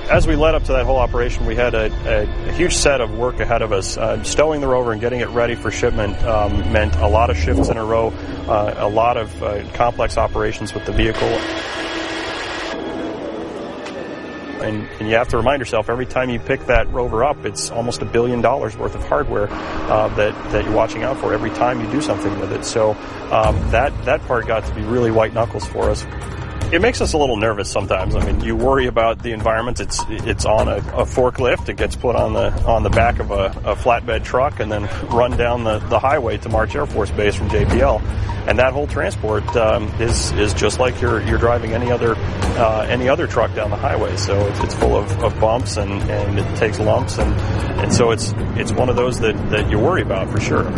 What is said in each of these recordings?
As we led up to that whole operation, we had a huge set of work ahead of us. Stowing the rover and getting it ready for shipment meant a lot of shifts in a row, a lot of complex operations with the vehicle. And you have to remind yourself, every time you pick that rover up, it's almost $1 billion worth of hardware that you're watching out for every time you do something with it. So that part got to be really white knuckles for us. It makes us a little nervous sometimes. I mean, you worry about the environment. It's on a forklift. It gets put on the back of a flatbed truck and then run down the highway to March Air Force Base from JPL. And that whole transport is just like you're driving any other truck down the highway. So it's full of bumps and it takes lumps and so it's one of those that you worry about for sure.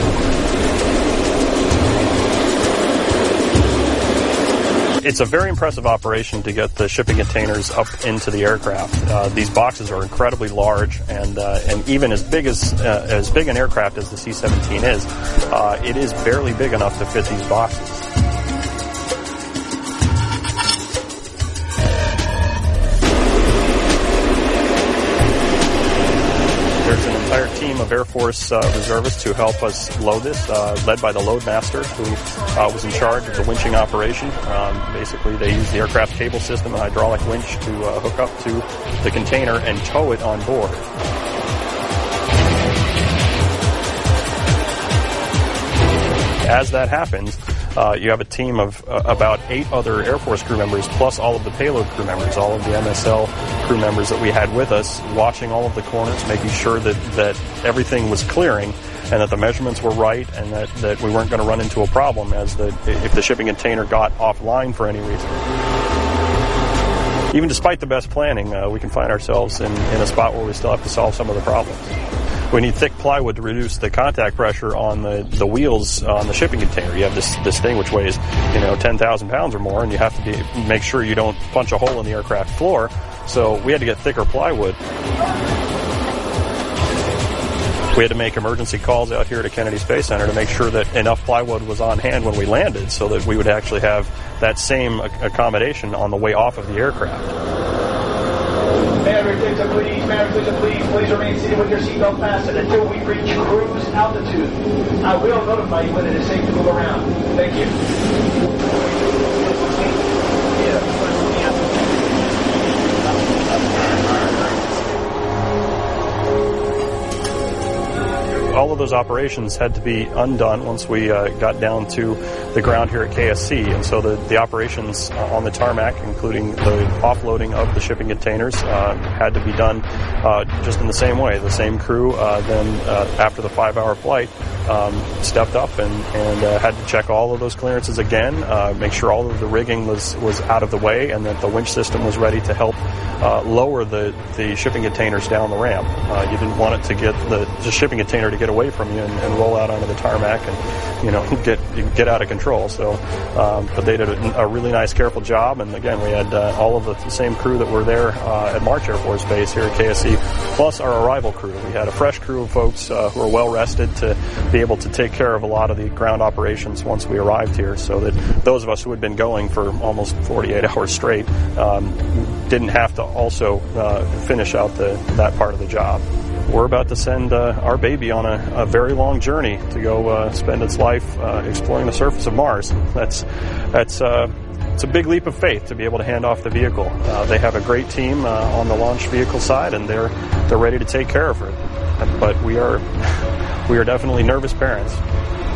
It's a very impressive operation to get the shipping containers up into the aircraft. These boxes are incredibly large, and even as big an aircraft as the C-17 is, it is barely big enough to fit these boxes. There's an entire team of Air Force reservists who help us load this, led by the loadmaster, who was in charge of the winching operation. Basically, they use the aircraft cable system and hydraulic winch to hook up to the container and tow it on board. As that happens, you have a team of about 8 other Air Force crew members, plus all of the payload crew members, all of the MSL crew members that we had with us, watching all of the corners, making sure that everything was clearing and that the measurements were right and that we weren't going to run into a problem if the shipping container got offline for any reason. Even despite the best planning, we can find ourselves in a spot where we still have to solve some of the problems. We need thick plywood to reduce the contact pressure on the wheels on the shipping container. You have this thing which weighs 10,000 pounds or more, and you have to make sure you don't punch a hole in the aircraft floor. So we had to get thicker plywood. We had to make emergency calls out here to Kennedy Space Center to make sure that enough plywood was on hand when we landed so that we would actually have that same accommodation on the way off of the aircraft. Maverick, please remain seated with your seatbelt fastened until we reach cruise altitude. I will notify you when it is safe to move around. Thank you. All of those operations had to be undone once we got down to the ground here at KSC, and so the operations on the tarmac, including the offloading of the shipping containers, had to be done just in the same way. The same crew then, after the 5-hour flight, stepped up and had to check all of those clearances again, make sure all of the rigging was out of the way, and that the winch system was ready to help lower the shipping containers down the ramp. You didn't want it to get the shipping container to get away from you and roll out onto the tarmac and get out of control. So, but they did a really nice, careful job. And again, we had all of the same crew that were there at March Air Force Base here at KSC, plus our arrival crew. We had a fresh crew of folks who are well rested to be able to take care of a lot of the ground operations once we arrived here, so that those of us who had been going for almost 48 hours straight didn't have to also finish out that part of the job. We're about to send our baby on a very long journey to go spend its life exploring the surface of Mars. It's a big leap of faith to be able to hand off the vehicle. They have a great team on the launch vehicle side, and they're ready to take care of her. But we are definitely nervous parents.